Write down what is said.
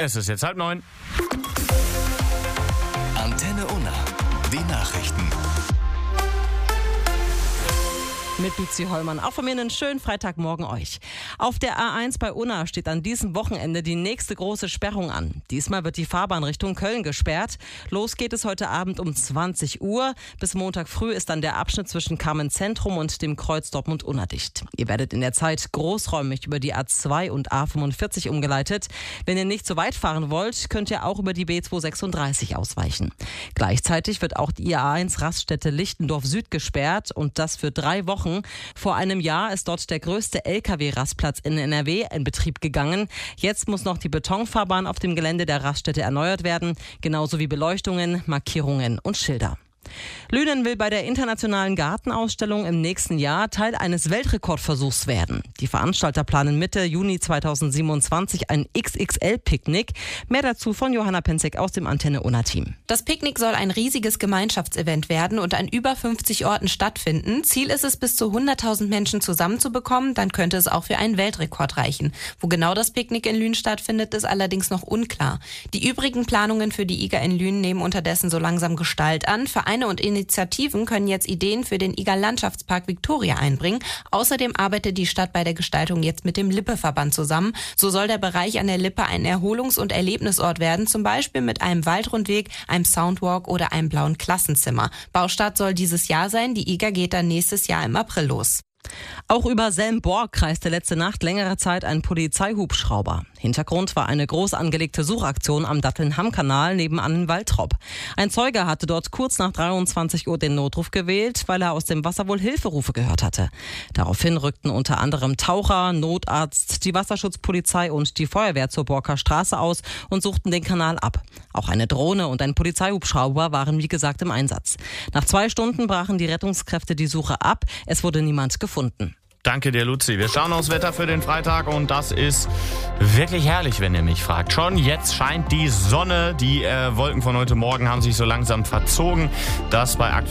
Es ist jetzt 8:30. Antenne Unna. Die Nachrichten. Mit Luzi Hollmann. Auch von mir einen schönen Freitagmorgen euch. Auf der A1 bei Unna steht an diesem Wochenende die nächste große Sperrung an. Diesmal wird die Fahrbahn Richtung Köln gesperrt. Los geht es heute Abend um 20 Uhr. Bis Montag früh ist dann der Abschnitt zwischen Kamenz-Zentrum und dem Kreuz Dortmund-Unna dicht. Ihr werdet in der Zeit großräumig über die A2 und A45 umgeleitet. Wenn ihr nicht so weit fahren wollt, könnt ihr auch über die B236 ausweichen. Gleichzeitig wird auch die A1 Raststätte Lichtendorf Süd gesperrt und das für 3 Wochen. Vor einem Jahr ist dort der größte LKW-Rastplatz in NRW in Betrieb gegangen. Jetzt muss noch die Betonfahrbahn auf dem Gelände der Raststätte erneuert werden, genauso wie Beleuchtungen, Markierungen und Schilder. Lünen will bei der internationalen Gartenausstellung im nächsten Jahr Teil eines Weltrekordversuchs werden. Die Veranstalter planen Mitte Juni 2027 ein XXL-Picknick. Mehr dazu von Johanna Penzek aus dem Antenne Unna-Team. Das Picknick soll ein riesiges Gemeinschaftsevent werden und an über 50 Orten stattfinden. Ziel ist es, bis zu 100.000 Menschen zusammenzubekommen. Dann könnte es auch für einen Weltrekord reichen. Wo genau das Picknick in Lünen stattfindet, ist allerdings noch unklar. Die übrigen Planungen für die IGA in Lünen nehmen unterdessen so langsam Gestalt an. Vereine und Initiativen können jetzt Ideen für den IGA-Landschaftspark Victoria einbringen. Außerdem arbeitet die Stadt bei der Gestaltung jetzt mit dem Lippe-Verband zusammen. So soll der Bereich an der Lippe ein Erholungs- und Erlebnisort werden, zum Beispiel mit einem Waldrundweg, einem Soundwalk oder einem blauen Klassenzimmer. Baustart soll dieses Jahr sein, die IGA geht dann nächstes Jahr im April los. Auch über Selmborg kreiste letzte Nacht längere Zeit ein Polizeihubschrauber. Hintergrund war eine groß angelegte Suchaktion am Datteln-Hamm-Kanal nebenan in Waltrop. Ein Zeuge hatte dort kurz nach 23 Uhr den Notruf gewählt, weil er aus dem Wasser wohl Hilferufe gehört hatte. Daraufhin rückten unter anderem Taucher, Notarzt, die Wasserschutzpolizei und die Feuerwehr zur Borker Straße aus und suchten den Kanal ab. Auch eine Drohne und ein Polizeihubschrauber waren wie gesagt im Einsatz. Nach 2 Stunden brachen die Rettungskräfte die Suche ab. Es wurde niemand gefunden. Danke dir, Luzi. Wir schauen aufs Wetter für den Freitag und das ist wirklich herrlich, wenn ihr mich fragt. Schon jetzt scheint die Sonne. Die Wolken von heute Morgen haben sich so langsam verzogen. Das bei